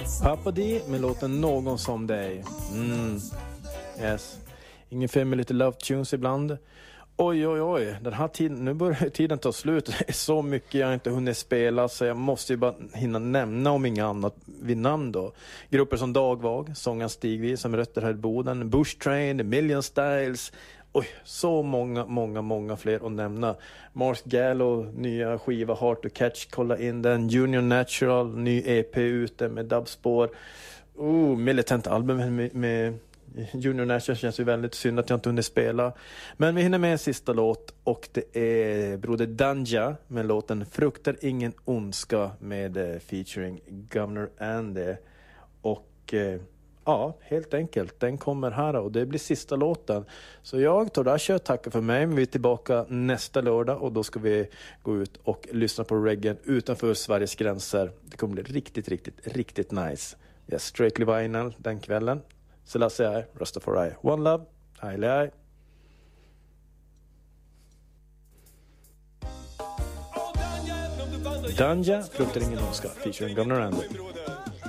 Pappa D med låten Någon som dig. Yes. Ingen fel med lite love tunes ibland. Oj, den här tiden, nu börjar tiden ta slut. Det är så mycket jag inte hunnit spela, så jag måste ju bara hinna nämna, om inget annat vid namn då. Grupper som Dagvag, sången Stigvis som rötter här i Boden, Bush Train, The Million Styles. Oj, så många fler att nämna. Mars Gallo, nya skiva Hard to Catch, kolla in den. Junior Natural, ny EP ute med dubbspår. Militant album med Junior Natural, känns ju väldigt synd att jag inte hunnit spela. Men vi hinner med en sista låt, och det är Broder Danja med låten Fruktar ingen ondska med featuring Governor Andy. Och ja, helt enkelt, den kommer här och det blir sista låten. Så jag, Tordasha, tackar för mig. Vi är tillbaka nästa lördag och då ska vi gå ut och lyssna på reggae utanför Sveriges gränser. Det kommer bli riktigt nice. Yes, Strictly Vinyl den kvällen. Selassie, Rastafari, One Love, Ailey. Danja, Fruktar ingen ondska, featuring Governor Andy.